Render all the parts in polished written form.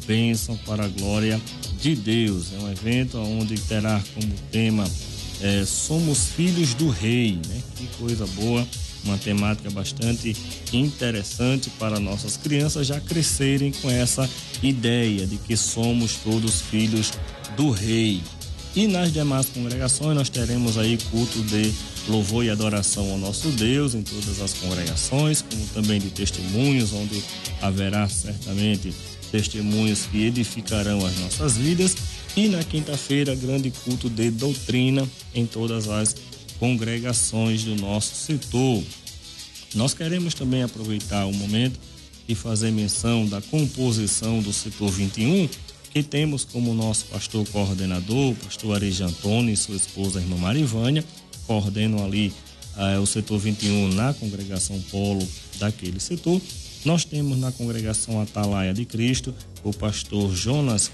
bênção para a glória de Deus. É um evento onde terá como tema Somos Filhos do Rei, né? Que coisa boa, uma temática bastante interessante para nossas crianças já crescerem com essa ideia de que somos todos filhos do Rei. E nas demais congregações nós teremos aí culto de louvor e adoração ao nosso Deus em todas as congregações, como também de testemunhos, onde haverá certamente testemunhos que edificarão as nossas vidas. E na quinta-feira, grande culto de doutrina em todas as congregações do nosso setor. Nós queremos também aproveitar o momento e fazer menção da composição do setor 21, que temos como nosso pastor coordenador, o pastor Areja Antônio e sua esposa, a irmã Marivânia, coordenam ali o setor 21 na congregação Polo daquele setor. Nós temos na congregação Atalaia de Cristo o pastor Jonatas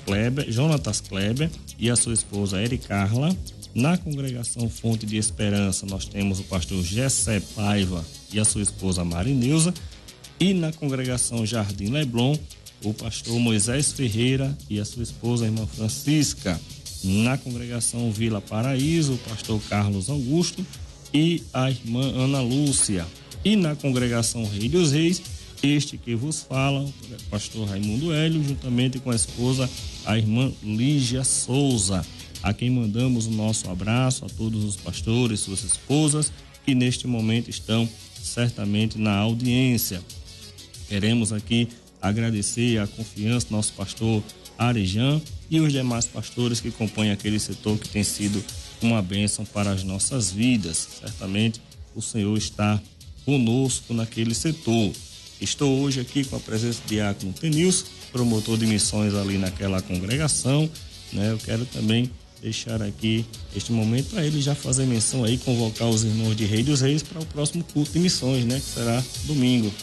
Kleber e a sua esposa Eri Carla. Na congregação Fonte de Esperança nós temos o pastor Gessé Paiva e a sua esposa Marineuza. E na congregação Jardim Leblon, o pastor Moisés Ferreira e a sua esposa, a irmã Francisca. Na congregação Vila Paraíso, o pastor Carlos Augusto e a irmã Ana Lúcia. E na congregação Rei dos Reis, este que vos fala, o pastor Raimundo Hélio, juntamente com a esposa, a irmã Lígia Souza, a quem mandamos o nosso abraço, a todos os pastores, suas esposas, que neste momento estão certamente na audiência. Queremos aqui agradecer a confiança do nosso pastor Arejan e os demais pastores que compõem aquele setor, que tem sido uma bênção para as nossas vidas. Certamente o Senhor está conosco naquele setor. Estou hoje aqui com a presença do diácono Tenilson, promotor de missões ali naquela congregação, né? Eu quero também deixar aqui este momento para ele já fazer menção aí, convocar os irmãos de Rei dos Reis para o próximo culto de missões, né? Que será domingo.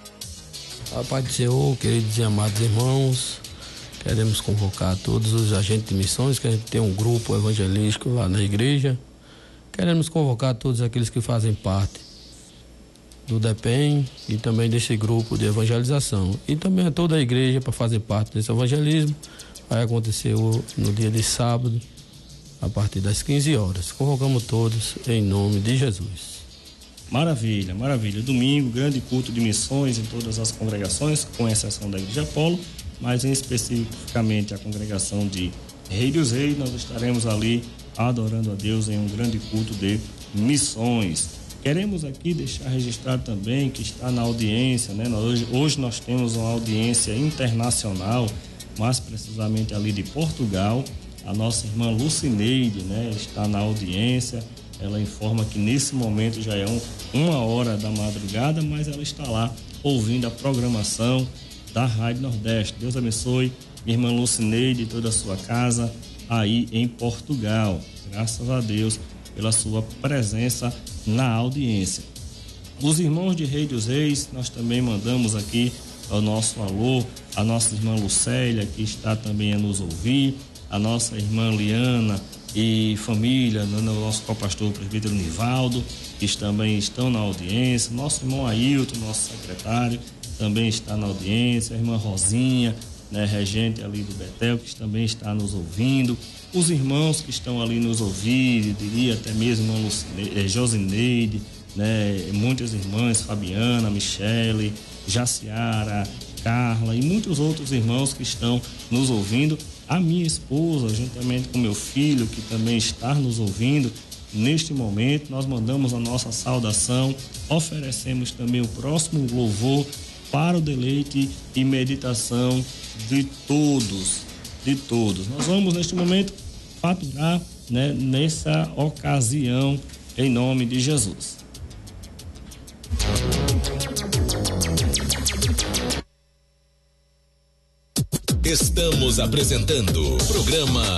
A paz do Senhor, queridos e amados irmãos, queremos convocar todos os agentes de missões, que a gente tem um grupo evangelístico lá na igreja. Queremos convocar todos aqueles que fazem parte do DEPEN e também desse grupo de evangelização. E também a toda a igreja para fazer parte desse evangelismo. Vai acontecer no dia de sábado, a partir das 15 horas. Convocamos todos em nome de Jesus. Maravilha, maravilha. Domingo, grande culto de missões em todas as congregações, com exceção da Igreja Apolo, mas em especificamente a congregação de Rei dos Reis, nós estaremos ali adorando a Deus em um grande culto de missões. Queremos aqui deixar registrado também que está na audiência, né? Hoje nós temos uma audiência internacional, mais precisamente ali de Portugal. A nossa irmã Lucineide, né? Está na audiência. Ela informa que nesse momento já é 1h da madrugada, mas ela está lá ouvindo a programação da Rádio Nordeste. Deus abençoe minha irmã Lucineide e toda a sua casa aí em Portugal. Graças a Deus pela sua presença na audiência. Os irmãos de Rei dos Reis, nós também mandamos aqui o nosso alô, a nossa irmã Lucélia, que está também a nos ouvir, a nossa irmã Liana e família, o nosso co-pastor, o presbítero Nivaldo, que também estão na audiência, nosso irmão Ailton, nosso secretário, também está na audiência, a irmã Rosinha, né, regente ali do Betel, que também está nos ouvindo, os irmãos que estão ali nos ouvindo, diria até mesmo a irmã Josineide, né, muitas irmãs, Fabiana, Michele, Jaciara, Carla e muitos outros irmãos que estão nos ouvindo. A minha esposa, juntamente com meu filho, que também está nos ouvindo neste momento, nós mandamos a nossa saudação, oferecemos também o próximo louvor para o deleite e meditação de todos, Nós vamos neste momento faturar, né, nessa ocasião, em nome de Jesus. Estamos apresentando o programa